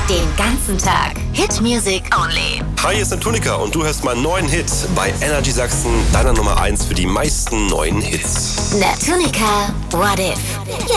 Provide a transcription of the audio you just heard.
Den ganzen Tag. Hit Music Only. Hi, hier ist Antonika und du hörst meinen neuen Hit bei Energy Sachsen, deiner Nummer 1 für die meisten neuen Hits. Antonika, What If?